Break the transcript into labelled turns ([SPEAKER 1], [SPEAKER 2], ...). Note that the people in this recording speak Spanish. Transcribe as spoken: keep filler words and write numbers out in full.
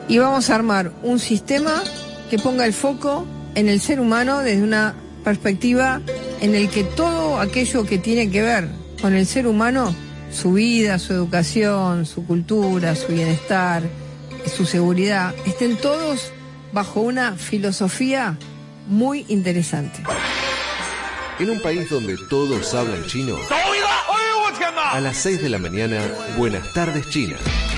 [SPEAKER 1] y vamos a armar un sistema que ponga el foco en el ser humano desde una perspectiva en el que todo aquello que tiene que ver con el ser humano, su vida, su educación, su cultura, su bienestar, su seguridad, estén todos bajo una filosofía muy interesante.
[SPEAKER 2] En un país donde todos hablan chino, a las seis de la mañana, Buenas tardes China.